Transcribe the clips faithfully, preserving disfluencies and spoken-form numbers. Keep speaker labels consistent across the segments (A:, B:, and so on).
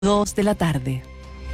A: dos de la tarde.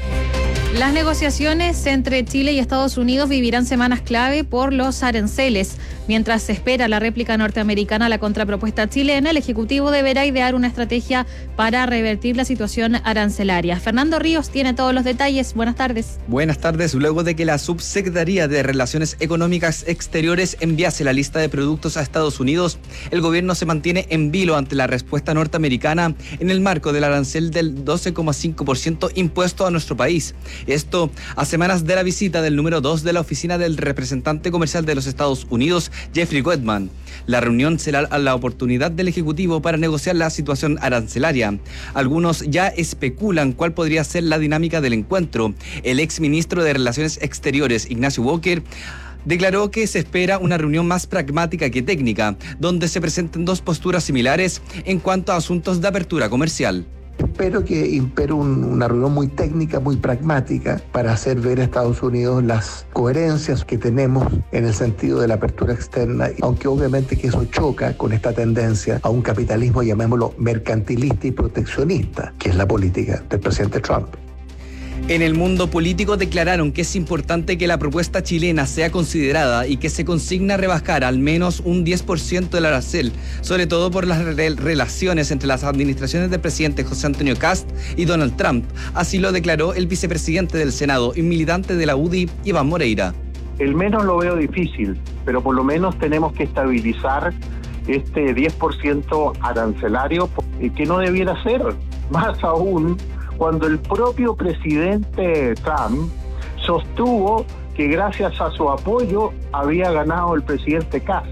B: Las negociaciones entre Chile y Estados Unidos vivirán semanas clave por los aranceles. Mientras se espera la réplica norteamericana a la contrapropuesta chilena, el Ejecutivo deberá idear una estrategia para revertir la situación arancelaria. Fernando Ríos tiene todos los detalles. Buenas tardes.
C: Buenas tardes. Luego de que la Subsecretaría de Relaciones Económicas Exteriores enviase la lista de productos a Estados Unidos, el gobierno se mantiene en vilo ante la respuesta norteamericana en el marco del arancel del doce coma cinco por ciento impuesto a nuestro país. Esto a semanas de la visita del número dos de la oficina del representante comercial de los Estados Unidos, Jeffrey Goodman. La reunión será la oportunidad del Ejecutivo para negociar la situación arancelaria. Algunos ya especulan cuál podría ser la dinámica del encuentro. El exministro de Relaciones Exteriores, Ignacio Walker, declaró que se espera una reunión más pragmática que técnica, donde se presenten dos posturas similares en cuanto a asuntos de apertura comercial.
D: Espero que impere un, una reunión muy técnica, muy pragmática, para hacer ver a Estados Unidos las coherencias que tenemos en el sentido de la apertura externa, aunque obviamente que eso choca con esta tendencia a un capitalismo, llamémoslo, mercantilista y proteccionista, que es la política del presidente Trump.
C: En el mundo político declararon que es importante que la propuesta chilena sea considerada y que se consigna rebajar al menos un diez por ciento del arancel, sobre todo por las re- relaciones entre las administraciones del presidente José Antonio Kast y Donald Trump. Así lo declaró el vicepresidente del Senado y militante de la U D I, Iván Moreira.
E: El menos lo veo difícil, pero por lo menos tenemos que estabilizar este diez por ciento arancelario, que no debiera ser, más aún cuando el propio presidente Trump sostuvo que gracias a su apoyo había ganado el presidente Kast.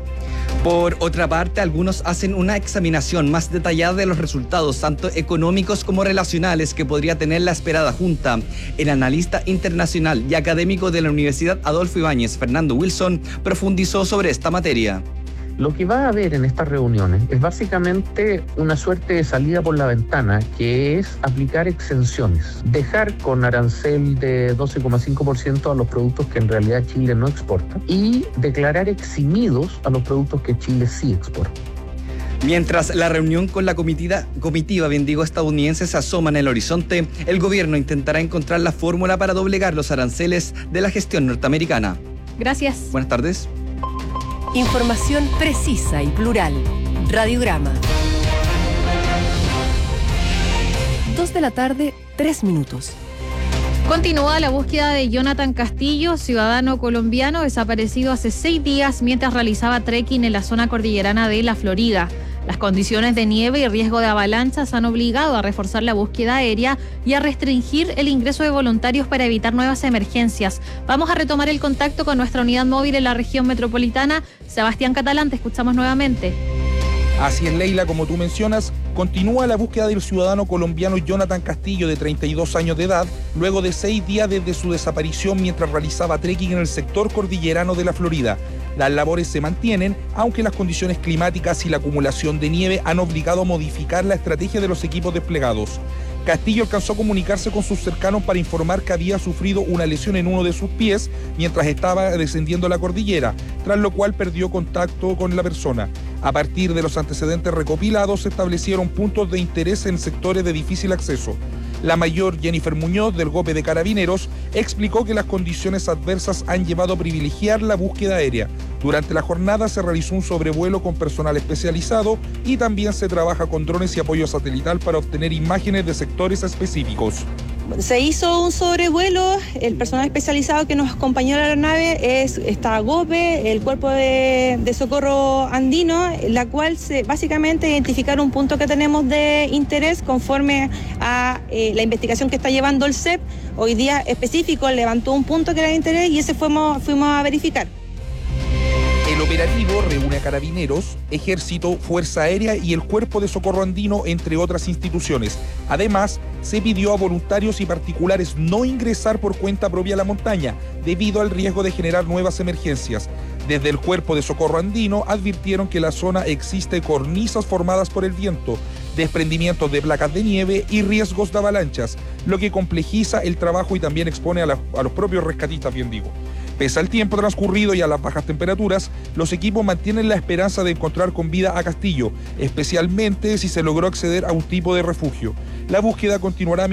C: Por otra parte, algunos hacen una examinación más detallada de los resultados, tanto económicos como relacionales, que podría tener la esperada junta. El analista internacional y académico de la Universidad Adolfo Ibáñez, Fernando Wilson, profundizó sobre esta materia.
F: Lo que va a haber en estas reuniones es básicamente una suerte de salida por la ventana, que es aplicar exenciones, dejar con arancel de doce coma cinco por ciento a los productos que en realidad Chile no exporta y declarar eximidos a los productos que Chile sí exporta.
C: Mientras la reunión con la comitiva, comitiva bien digo, estadounidense se asoma en el horizonte, el gobierno intentará encontrar la fórmula para doblegar los aranceles de la gestión norteamericana.
B: Gracias.
C: Buenas tardes.
A: Información precisa y plural. Radiograma. dos de la tarde, tres minutos.
B: Continúa la búsqueda de Jonathan Castillo, ciudadano colombiano desaparecido hace seis días mientras realizaba trekking en la zona cordillerana de la Florida. Las condiciones de nieve y riesgo de avalanchas han obligado a reforzar la búsqueda aérea y a restringir el ingreso de voluntarios para evitar nuevas emergencias. Vamos a retomar el contacto con nuestra unidad móvil en la región metropolitana. Sebastián Catalán, te escuchamos nuevamente.
G: Así es, Leila, como tú mencionas, continúa la búsqueda del ciudadano colombiano Jonathan Castillo, de treinta y dos años de edad, luego de seis días desde su desaparición mientras realizaba trekking en el sector cordillerano de la Florida. Las labores se mantienen, aunque las condiciones climáticas y la acumulación de nieve han obligado a modificar la estrategia de los equipos desplegados. Castillo alcanzó a comunicarse con sus cercanos para informar que había sufrido una lesión en uno de sus pies mientras estaba descendiendo la cordillera, tras lo cual perdió contacto con la persona. A partir de los antecedentes recopilados, se establecieron puntos de interés en sectores de difícil acceso. La mayor Jennifer Muñoz, del GOPE de Carabineros, explicó que las condiciones adversas han llevado a privilegiar la búsqueda aérea. Durante la jornada se realizó un sobrevuelo con personal especializado y también se trabaja con drones y apoyo satelital para obtener imágenes de sectores específicos.
H: Se hizo un sobrevuelo, el personal especializado que nos acompañó a la aeronave es está GOPE, el Cuerpo de, de Socorro Andino, la cual se básicamente identificar un punto que tenemos de interés conforme a eh, la investigación que está llevando el C E P. Hoy día específico levantó un punto que era de interés y ese fuimos, fuimos a verificar.
G: El operativo reúne a Carabineros, Ejército, Fuerza Aérea y el Cuerpo de Socorro Andino, entre otras instituciones. Además, se pidió a voluntarios y particulares no ingresar por cuenta propia a la montaña, debido al riesgo de generar nuevas emergencias. Desde el Cuerpo de Socorro Andino advirtieron que en la zona existe cornisas formadas por el viento, desprendimientos de placas de nieve y riesgos de avalanchas, lo que complejiza el trabajo y también expone a, la, a los propios rescatistas, bien digo. Pese al tiempo transcurrido y a las bajas temperaturas, los equipos mantienen la esperanza de encontrar con vida a Castillo, especialmente si se logró acceder a un tipo de refugio. La búsqueda continuará